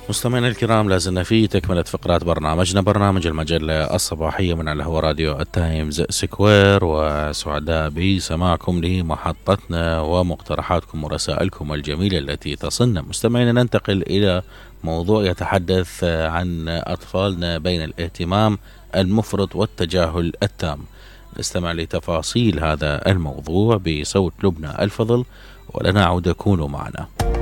مستمعينا الكرام، لازلنا في تكملة فقرات برنامجنا، برنامج المجلة الصباحية من على هو راديو التايمز سكوير، وسعداء بسماعكم لمحطتنا ومقترحاتكم ورسائلكم الجميلة التي تصلنا. مستمعينا، ننتقل إلى موضوع يتحدث عن أطفالنا بين الاهتمام المفرط والتجاهل التام. نستمع لتفاصيل هذا الموضوع بصوت لبنى الفضل، ولنا عودة. كونوا معنا.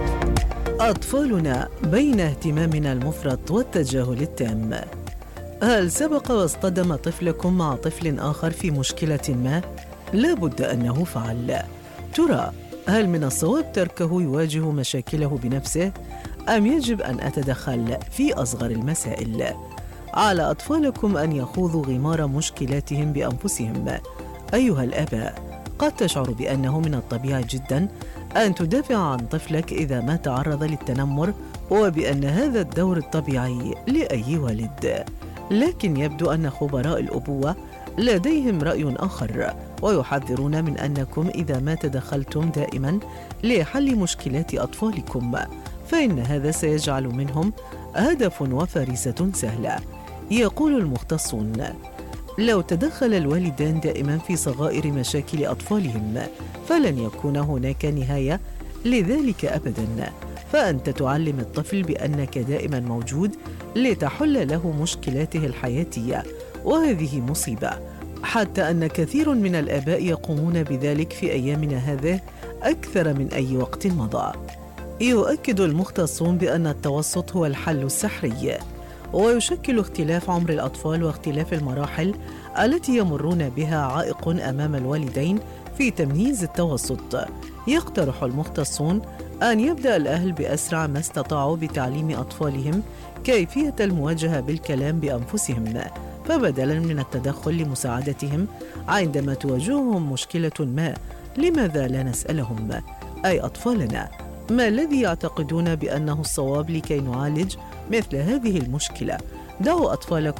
أطفالنا بين اهتمامنا المفرط والتجاهل التام. هل سبق واصطدم طفلكم مع طفل آخر في مشكلة ما؟ لا بد أنه فعل. ترى هل من الصواب تركه يواجه مشاكله بنفسه، أم يجب أن أتدخل في أصغر المسائل؟ على أطفالكم أن يخوضوا غمار مشكلاتهم بأنفسهم. أيها الآباء، قد تشعر بأنه من الطبيعي جداً أن تدافع عن طفلك إذا ما تعرض للتنمر، وبأن هذا الدور الطبيعي لأي والد. لكن يبدو أن خبراء الأبوة لديهم رأي آخر، ويحذرون من أنكم إذا ما تدخلتم دائما لحل مشكلات أطفالكم، فإن هذا سيجعل منهم هدف وفريسة سهلة. يقول المختصون: لو تدخل الوالدان دائما في صغائر مشاكل أطفالهم فلن يكون هناك نهاية لذلك أبدا، فأنت تعلم الطفل بأنك دائما موجود لتحل له مشكلاته الحياتية، وهذه مصيبة، حتى أن كثير من الآباء يقومون بذلك في أيامنا هذه أكثر من أي وقت مضى. يؤكد المختصون بأن التوسط هو الحل السحري، ويشكل اختلاف عمر الأطفال واختلاف المراحل التي يمرون بها عائق أمام الوالدين في تمييز التوسط. يقترح المختصون أن يبدأ الأهل بأسرع ما استطاعوا بتعليم أطفالهم كيفية المواجهة بالكلام بأنفسهم، فبدلاً من التدخل لمساعدتهم عندما تواجههم مشكلة ما، لماذا لا نسألهم: أي أطفالنا، ما الذي يعتقدون بأنه الصواب لكي نعالج مثل هذه المشكلة؟ دعوا أطفالكم